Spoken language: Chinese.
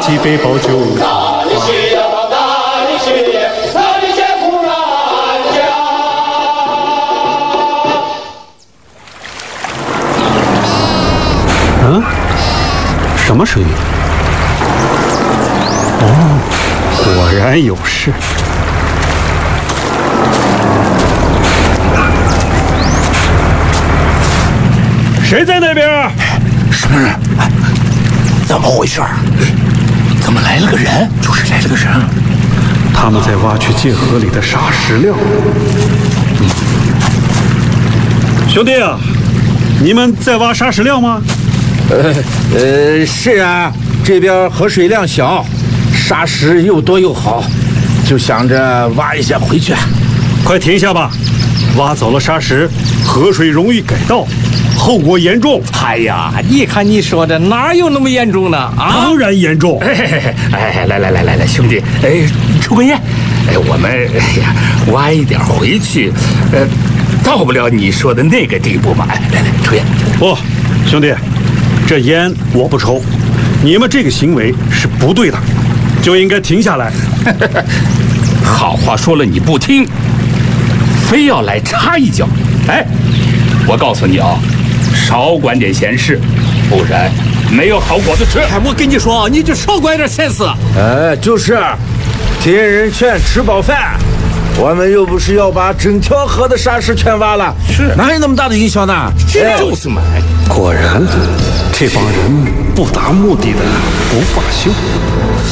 起背包就逃。嗯，什么声音？哦，果然有事。谁在那边？ 什么人？怎么回事？怎么来了个人？就是来了个人。 他们在挖去界河里的沙石料。兄弟啊，你们在挖沙石料吗？ 是啊，这边河水量小，沙石又多又好，就想着挖一下回去。 快停下吧！挖走了沙石，河水容易改道，后果严重。 哎呀，你看你说的哪有那么严重呢？啊， 当然严重。 来，兄弟，抽根烟。我们挖一点回去，到不了你说的那个地步嘛。来，抽烟。 不，兄弟，这烟我不抽，你们这个行为是不对的，就应该停下来。 好话说了你不听，非要来插一脚。我告诉你啊，少管点闲事，不然没有好果子吃。 我跟你说，你就少管点闲事。 就是听人劝，吃饱饭。我们又不是要把整条河的沙石全挖了， 是哪有那么大的影响呢？ 就是嘛。 果然，这帮人不达目的的不罢休。